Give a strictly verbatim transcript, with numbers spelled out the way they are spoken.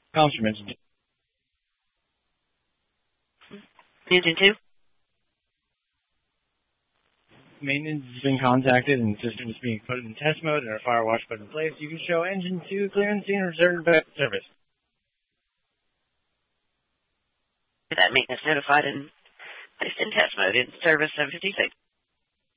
Calls from Engine two. Engine two? Maintenance has been contacted and the system is being put in test mode and a firewatch put in place. You can show Engine two clearance and reserved service. That maintenance notified and placed in test mode in service seven fifty-six.